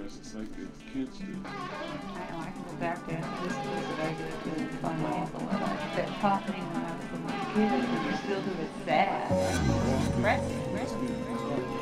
exercises like the kids do. I can go back to this piece that I did to find my ankle that taught me when I was a little kid, and you still do it sad. It's impressive.